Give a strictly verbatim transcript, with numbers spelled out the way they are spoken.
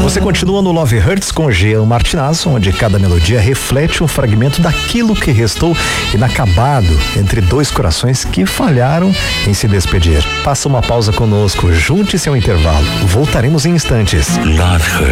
Você continua no Love Hurts com Jean Martinazzo, onde cada melodia reflete um fragmento daquilo que restou inacabado entre dois corações que falharam em se despedir. Faça uma pausa conosco, junte-se ao intervalo. Voltaremos em instantes. Love Hurts.